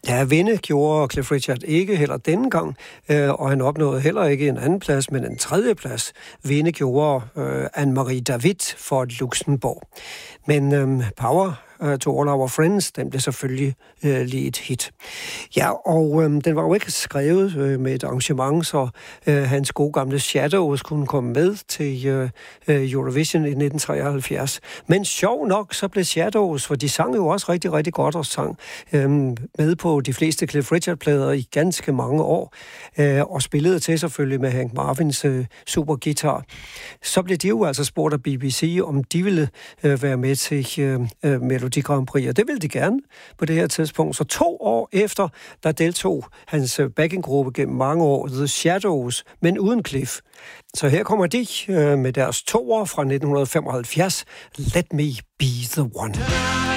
Ja, vinde gjorde Cliff Richard ikke heller denne gang, og han opnåede heller ikke en anden plads, men en tredje plads. Vinde gjorde Anne-Marie David for Luxembourg. Men Power to All Our Friends, den blev selvfølgelig lige et hit. Ja, og den var jo ikke skrevet med et arrangement, så hans gode gamle Shadows kunne komme med til Eurovision i 1973. Men sjov nok, så blev Shadows, for de sang jo også rigtig, rigtig godt og sang med på de fleste Cliff Richard-plader i ganske mange år, og spillede til selvfølgelig med Hank Marvins superguitar. Så blev de jo altså spurgt af BBC, om de ville være med til Melodi Grand Prix, og det ville de gerne på det her tidspunkt. Så 2 år efter, der deltog hans backinggruppe gennem mange år, The Shadows, men uden Cliff. Så her kommer de med deres 2'er fra 1975, Let Me Be The One.